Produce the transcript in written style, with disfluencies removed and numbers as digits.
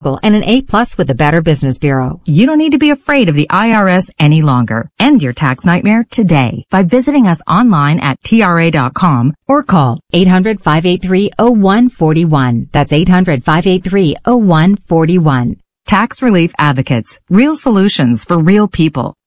and an A+ with the Better Business Bureau. You don't need to be afraid of the IRS any longer. End your tax nightmare today by visiting us online at TRA.com or call 800-583-0141. That's 800-583-0141. Tax Relief Advocates. Real solutions for real people.